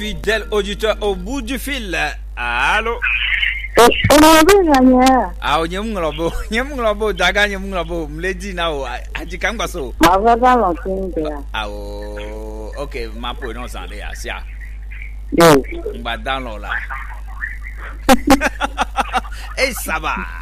Fidèle auditeur au bout du fil. Allô? Ah, nyamunglobo, daga nyamunglobo, mledi now, ajikangbaso. Ah, ok, ma pronounce en l'air, sia. Yes. Mba dans là. Eh, ça va.